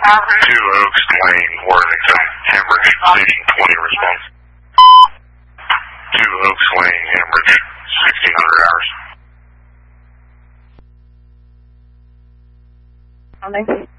2 Oaks Lane, Worthington, Hambridge, Station 20 response. 2 Oaks Lane, Hambridge, 1600 hours. Thank you.